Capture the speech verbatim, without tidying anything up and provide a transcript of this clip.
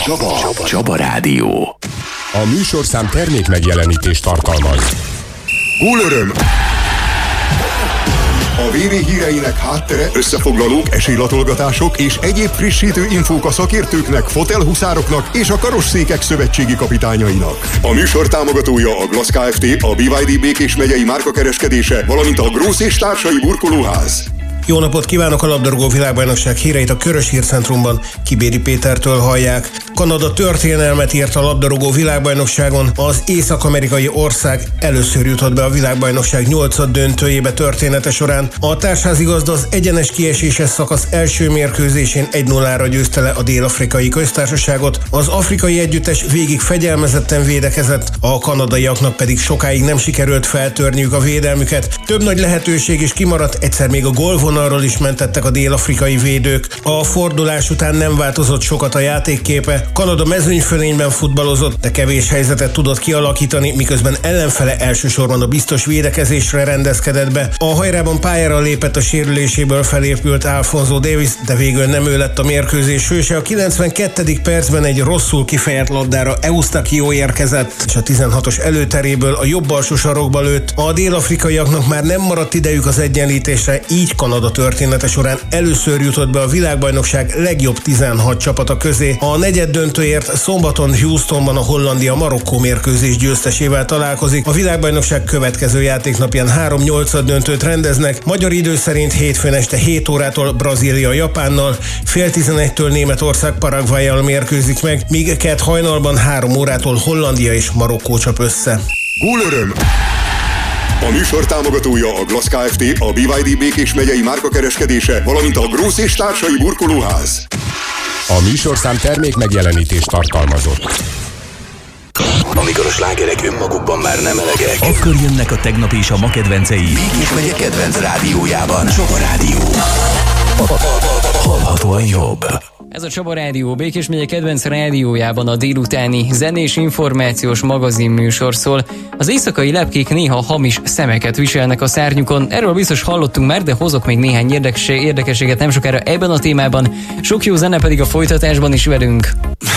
Csaba. Csaba. Csaba Rádió. A műsorszám termék megjelenítést tartalmaz. Gólöröm! A vé vé híreinek háttere, összefoglalók, esélylatolgatások és egyéb frissítő infók a szakértőknek, fotelhuszároknak és a karosszékek szövetségi kapitányainak. A műsor támogatója a Glass Kft., a bé vé dé Békés megyei márkakereskedése, valamint a Grósz és társai burkolóház. Jó napot kívánok! A labdarúgó világbajnokság híreit a Körös Hírcentrumban Kibéri Pétertől hallják. Kanada történelmet írt a labdarúgó világbajnokságon. Az észak-amerikai ország először jutott be a világbajnokság nyolcad döntőjébe története során. A társházigazda az egyenes kieséses szakasz első mérkőzésén egy nullára győzte le a Dél-Afrikai Köztársaságot. Az afrikai együttes végig fegyelmezetten védekezett, a kanadaiaknak pedig sokáig nem sikerült feltörniük a védelmüket. Több nagy lehetőség is kimaradt, egyszer még a gólvonalról is mentettek a dél-afrikai védők. A fordulás után nem változott sokat a játékképe. Kanada mezőnyfölényben futballozott, de kevés helyzetet tudott kialakítani, miközben ellenfele elsősorban a biztos védekezésre rendezkedett be. A hajrában pályára lépett a sérüléséből felépült Alphonso Davies, de végül nem ő lett a mérkőzés hőse. A kilencvenkettedik percben egy rosszul kifejelt labdára Eustáquio érkezett, és a tizenhatos előteréből a jobb alsó sarokba lőtt. A dél-afrikaiaknak már nem maradt idejük az egyenlítésre, így Kanada története során először jutott be a világbajnokság legjobb tizenhat csapata közé. A negyed döntőért szombaton Houstonban a Hollandia-Marokkó mérkőzés győztesével találkozik. A világbajnokság következő játéknapján három nyolcad döntőt rendeznek. Magyar idő szerint hétfőn este hét órától Brazília Japánnal, fél tizenegytől Németország Paraguayyal mérkőzik meg, míg kedd hajnalban három órától Hollandia és Marokkó csap össze. Gólöröm! A műsor támogatója a Glass Kft., a bé vé dé Békés megyei márkakereskedése, valamint a Grósz és társai burkolóház. A műsorszám termék megjelenítést tartalmazott. Amikor a slágerek önmagukban már nem elegek, akkor jönnek a tegnap és a ma kedvencei. Békés megye kedvenc rádiójában. Csaba Rádió. Hallhatóan jobb. Ez a Csaba Rádió Békés megye kedvenc rádiójában a délutáni zenés információs magazin műsor szól. Az éjszakai lepkék néha hamis szemeket viselnek a szárnyukon. Erről biztos hallottunk már, de hozok még néhány érdekes- érdekességet nem sokára ebben a témában. Sok jó zene pedig a folytatásban is velünk.